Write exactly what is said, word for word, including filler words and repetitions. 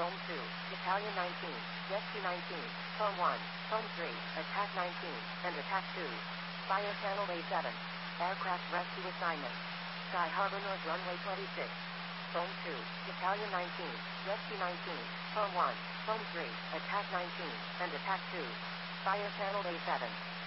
Phone two, Battalion nineteen, Rescue nineteen, Phone one, Phone three, Attack nineteen, and Attack two. Fire Channel A seven. Aircraft Rescue Assignment. Sky Harbor North Runway twenty-six. Phone two, Battalion nineteen, Rescue nineteen, Phone one, Phone three, Attack nineteen, and Attack two. Fire Channel A seven.